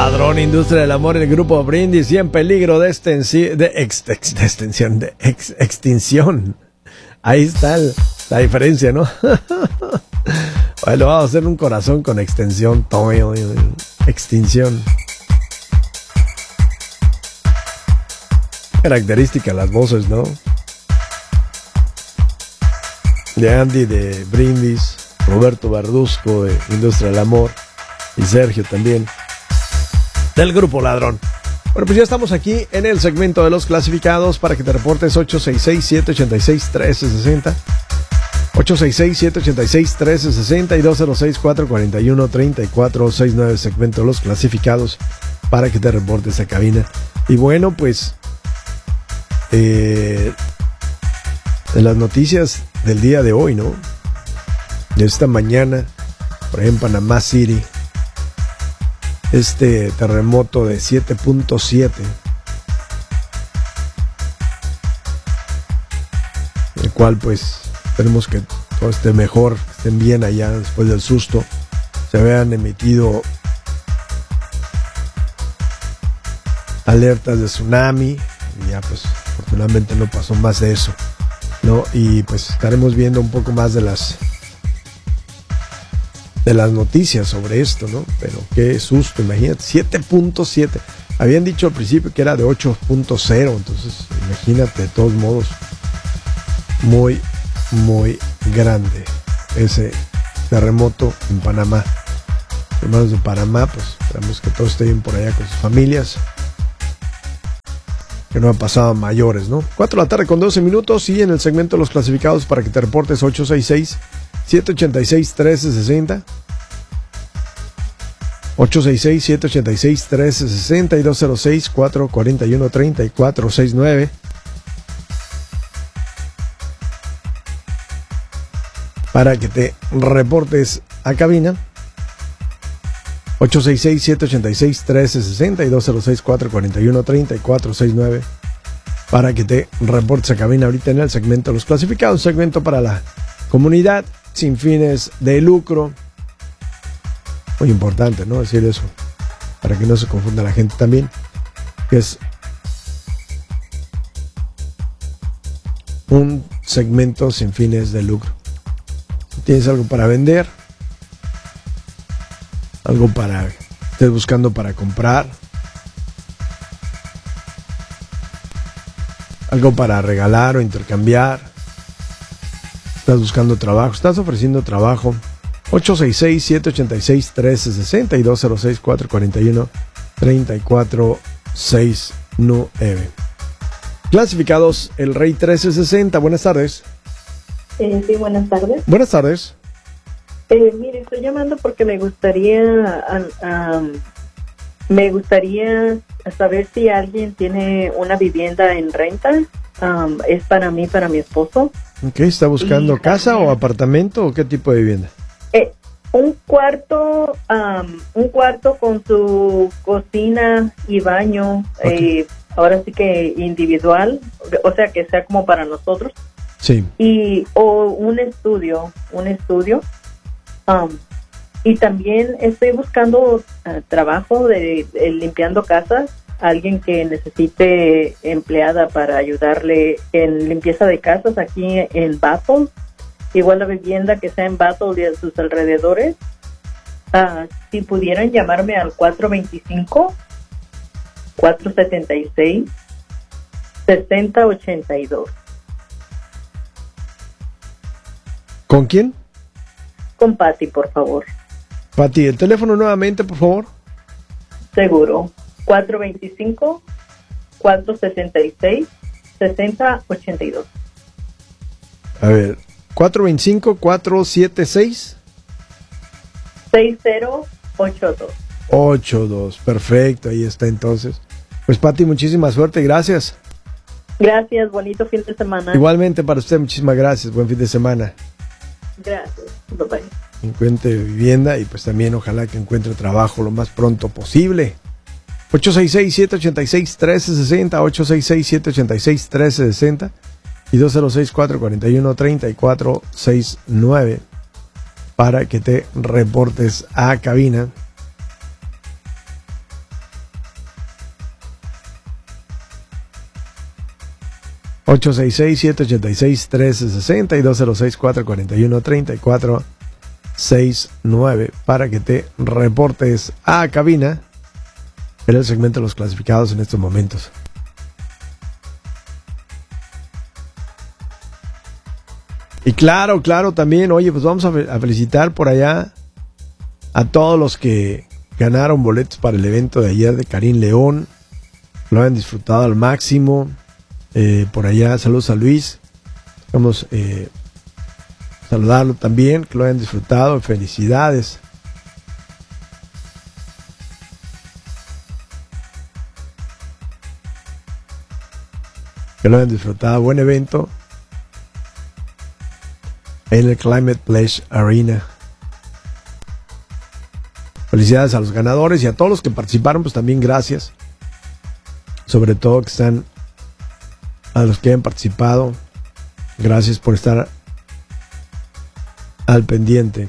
Ladrón, industria del amor, el grupo Brindis y en peligro de extinción. Ahí está la diferencia, ¿no? Bueno, vamos a hacer un corazón con extensión. Extinción. Característica las voces, ¿no? De Andy de Brindis, Roberto Verduzco de Industria del Amor y Sergio también del grupo Ladrón. Bueno, pues ya estamos aquí en el segmento de los clasificados para que te reportes 866-786-1360, 866-786-1360 y 206-441-3469, segmento de los clasificados para que te reportes a cabina. Y bueno, pues de las noticias del día de hoy, ¿no? De esta mañana, por ejemplo, en Panamá City, este terremoto de 7.7, el cual pues esperemos que todo esté mejor, que estén bien allá después del susto. Se habían emitido alertas de tsunami y ya pues afortunadamente no pasó más de eso, ¿no? Y pues estaremos viendo un poco más de las noticias sobre esto, ¿no? Pero qué susto, imagínate, 7.7. Habían dicho al principio que era de 8.0, entonces imagínate, de todos modos, muy, muy grande ese terremoto en Panamá. Hermanos de Panamá, pues esperamos que todos estén bien por allá con sus familias, que no han pasado a mayores, ¿no? 4 de la tarde con 12 minutos y en el segmento de los clasificados para que te reportes 866-786-1360, 866-786-1360 y 206-441-3469 para que te reportes a cabina. 866-786-1360 y 206-441-3469 para que te reportes a cabina ahorita en el segmento de los clasificados, segmento para la comunidad sin fines de lucro. Muy importante, ¿no? Decir eso, para que no se confunda la gente también, que es un segmento sin fines de lucro. Si tienes algo para vender, algo para estés buscando para comprar, algo para regalar o intercambiar, estás buscando trabajo, estás ofreciendo trabajo, 866-786-1360 y 206-441-3469. Clasificados, el Rey 1360. Buenas tardes. Sí, buenas tardes. Buenas tardes. Mire, estoy llamando porque me gustaría saber si alguien tiene una vivienda en renta. Es para mí, para mi esposo. Okay, ¿está buscando casa o apartamento o qué tipo de vivienda? Un cuarto con su cocina y baño. Okay. Ahora sí que individual, o sea que sea como para nosotros. Sí. O un estudio. Y también estoy buscando trabajo de limpiando casas, alguien que necesite empleada para ayudarle en limpieza de casas aquí en Bethel, igual la vivienda que sea en Bethel y a sus alrededores. Si pudieran llamarme al 425-476-6082. ¿Con quién? Con Patti, por favor. Patti, el teléfono nuevamente, por favor. Seguro. 425-466-6082. A ver, 425-476 6082. 82, perfecto, ahí está entonces. Pues Patti, muchísima suerte, gracias. Gracias, bonito fin de semana. Igualmente para usted, muchísimas gracias, buen fin de semana. Gracias, bye bye. Encuentre vivienda y pues también ojalá que encuentre trabajo lo más pronto posible. 866-786-1360, 866-786-1360 y 206-441-3469 para que te reportes a cabina 866-786-1360 y 206-441-3469 para que te reportes a cabina en el segmento de los clasificados en estos momentos. Y claro, también, oye, pues vamos a felicitar por allá a todos los que ganaron boletos para el evento de ayer de Karim León. Lo han disfrutado al máximo. Por allá, saludos a Luis. Vamos a saludarlo también, que lo hayan disfrutado. Felicidades. Que lo hayan disfrutado. Buen evento en el Climate Pledge Arena. Felicidades a los ganadores y a todos los que participaron, pues también gracias. Sobre todo que están a los que han participado. Gracias por estar al pendiente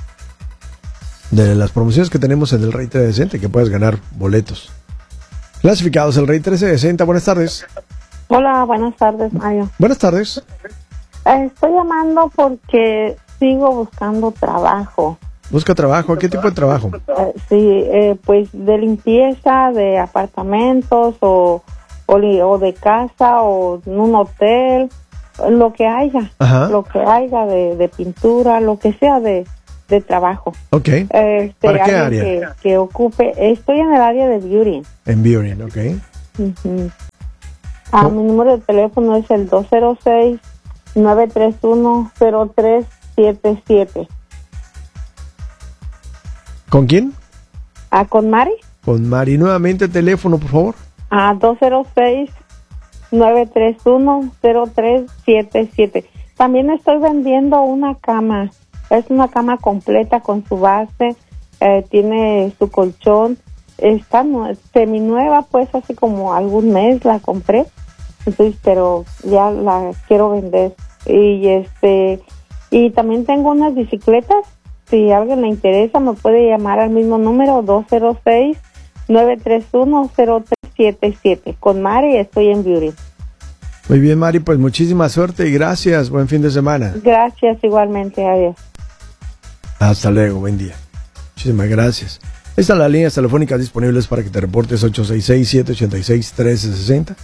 de las promociones que tenemos en el Rey 1360, que puedes ganar boletos. Clasificados el Rey 1360, buenas tardes. Hola, buenas tardes, Mario. Buenas tardes. Estoy llamando porque sigo buscando trabajo. ¿Busca trabajo? ¿Qué tipo de trabajo? Pues de limpieza de apartamentos o de casa o en un hotel, lo que haya. Ajá. Lo que haya de pintura, lo que sea de trabajo. Ok. ¿Para qué área? Que ocupe. Estoy en el área de beauty. En beauty, ok. Uh-huh. Mi número de teléfono es el 206-931-0377. ¿Con quién? Con Mari. Con Mari. Nuevamente teléfono, por favor. 206-931-0377. También estoy vendiendo una cama. Es una cama completa con su base. Tiene su colchón. Está seminueva, pues hace como algún mes la compré. Entonces, pero ya la quiero vender. Y también tengo unas bicicletas. Si a alguien le interesa, me puede llamar al mismo número, 206-931-0377. Con Mari estoy en beauty. Muy bien, Mari, pues muchísima suerte y gracias. Buen fin de semana. Gracias, igualmente. Adiós. Hasta luego, buen día. Muchísimas gracias. Ahí están las líneas telefónicas disponibles para que te reportes: 866-786-1360,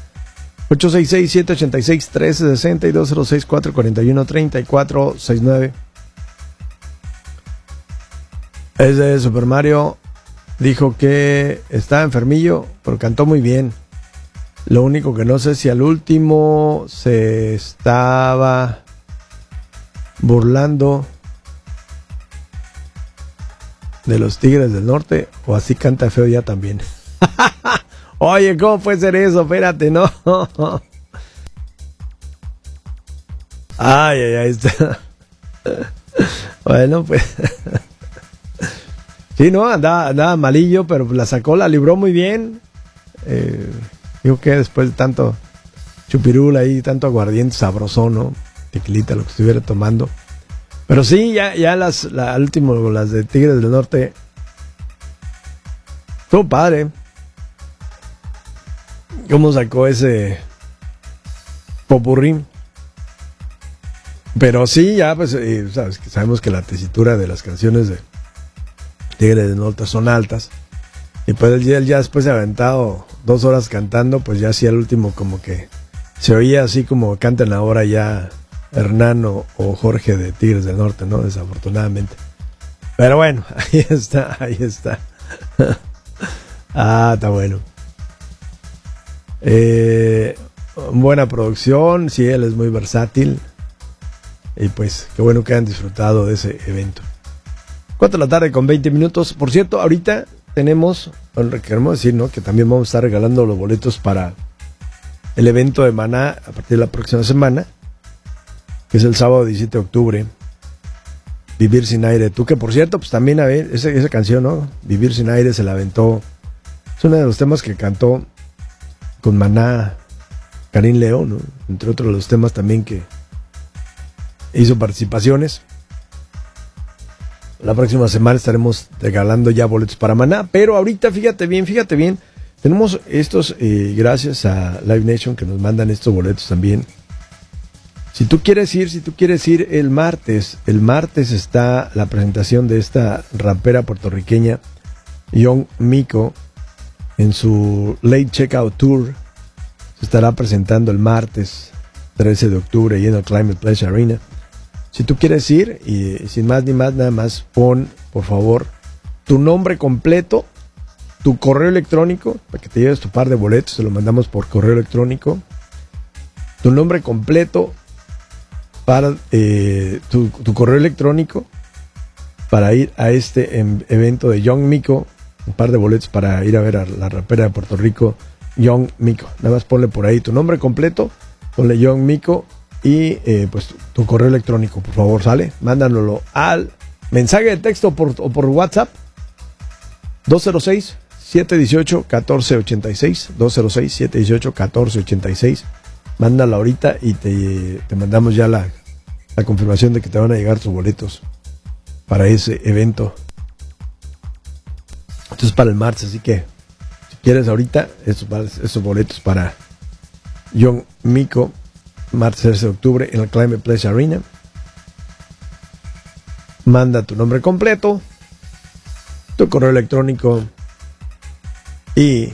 866-786-1360 y 206-441-3469. Ese Super Mario dijo que estaba enfermillo, pero cantó muy bien. Lo único que no sé si al último se estaba burlando de los Tigres del Norte o así canta feo ya también. Oye, ¿cómo puede ser eso? Espérate, no. Ay, está. Bueno, pues. Sí, no, andaba malillo, pero la sacó, la libró muy bien. Digo que después de tanto chupirul ahí, tanto aguardiente sabrosón, ¿no? Tequilita, lo que estuviera tomando. Pero sí, ya las de Tigres del Norte, estuvo padre. ¿Cómo sacó ese popurrí? Pero sí, ya pues, sabemos que la tesitura de las canciones de Tigres del Norte son altas. Y pues él ya después de aventado 2 horas cantando, pues ya sí al último como que se oía así como cantan ahora ya Hernán o Jorge de Tigres del Norte, ¿no? Desafortunadamente. Pero bueno, ahí está. Está bueno. Buena producción, sí, él es muy versátil. Y pues, qué bueno que hayan disfrutado de ese evento. 4 de la tarde con 20 minutos. Por cierto, ahorita queremos decir, ¿no? Que también vamos a estar regalando los boletos para el evento de Maná a partir de la próxima semana, que es el sábado 17 de octubre. Vivir sin aire. Tú que, por cierto, pues también a ver, esa canción, ¿no? Vivir sin aire se la aventó. Es uno de los temas que cantó con Maná Karim León, ¿no? Entre otros los temas también que hizo participaciones. La próxima semana estaremos regalando ya boletos para Maná, pero ahorita fíjate bien, tenemos estos, gracias a Live Nation que nos mandan estos boletos también Si tú quieres ir el martes está la presentación de esta rapera puertorriqueña, Young Miko, en su Late Checkout Tour. Se estará presentando el martes 13 de octubre y en el Climate Pledge Arena. Si tú quieres ir, y sin más ni más, nada más pon, por favor, tu nombre completo, tu correo electrónico, para que te lleves tu par de boletos, te lo mandamos por correo electrónico. Tu nombre completo para tu correo electrónico para ir a este evento de Young Miko, un par de boletos para ir a ver a la rapera de Puerto Rico, Young Miko. Nada más ponle por ahí tu nombre completo, ponle Young Miko y pues tu correo electrónico, por favor, ¿sale? Mándanoslo al mensaje de texto o por WhatsApp 206-718-1486 206-718-1486. Mándala ahorita y te mandamos ya la confirmación de que te van a llegar tus boletos para ese evento. Esto es para el martes, así que si quieres ahorita esos boletos para Young Miko, martes 13 de octubre en el Climate Pledge Arena. Manda tu nombre completo, tu correo electrónico y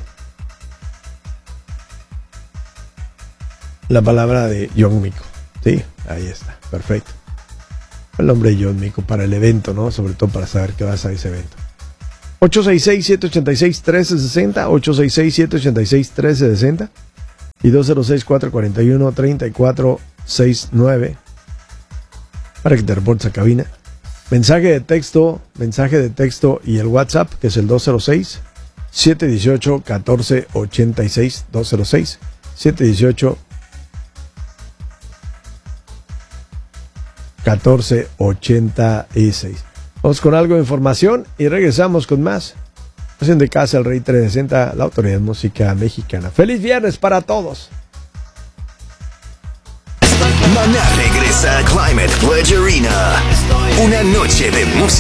la palabra de Young Miko. Sí, ahí está, perfecto. El nombre de Young Miko para el evento, ¿no? Sobre todo para saber que vas a ese evento. 866-786-1360, 866-786-1360 y 206-441-3469 para que te reportes a cabina. Mensaje de texto y el WhatsApp, que es el 206-718-1486, 206-718-1486. Vamos con algo de información y regresamos con más. Estación de casa, el Rey 360, la autoridad de música mexicana. ¡Feliz viernes para todos! Maná regresa a Climate Pledge Arena. Una noche de música.